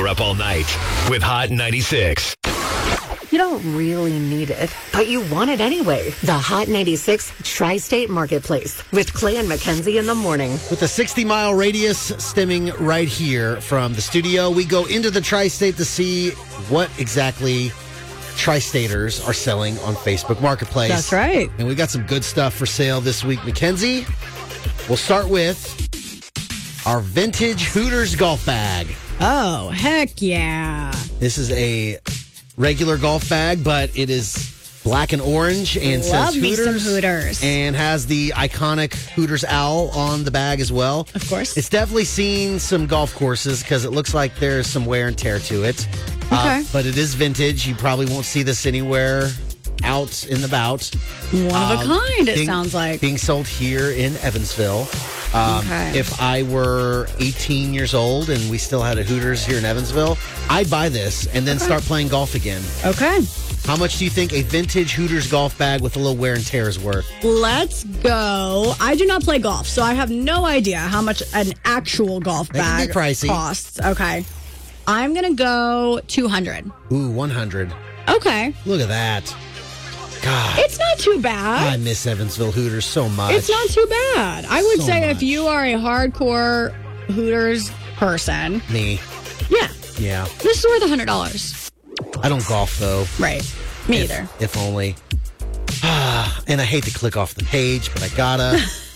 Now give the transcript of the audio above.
you're up all night with Hot 96. You don't really need it, but you want it anyway. The Hot 96 Tri-State Marketplace with Clay and Mackenzie in the morning. With a 60-mile radius stemming right here from the studio, we go into the Tri-State to see what exactly Tri-Staters are selling on Facebook Marketplace. That's right. And we got some good stuff for sale this week. Mackenzie, we'll start with our vintage Hooters golf bag. Oh, heck yeah. This is a regular golf bag, but it is black and orange and Love says me Hooters, some Hooters. and has the iconic Hooters owl on the bag as well. Of course. It's definitely seen some golf courses because it looks like there's some wear and tear to it. Okay. But it is vintage. You probably won't see this anywhere out in the bout. One of a kind, it being- sounds like. Being sold here in Evansville. Okay. If I were 18 years old and we still had a Hooters here in Evansville, I'd buy this and then start playing golf again. Okay. How much do you think a vintage Hooters golf bag with a little wear and tear is worth? Let's go. I do not play golf, so I have no idea how much an actual golf That can bag be pricey. costs. Okay. I'm going to go 200. Ooh, 100. Okay. Look at that. God, It's not too bad. I miss Evansville Hooters so much. It's not too bad. I would So say much. if you are a hardcore Hooters person, Me. yeah, Yeah. this is worth $100. I don't golf, though. Right. Me either. If only. And I hate to click off the page, but I gotta.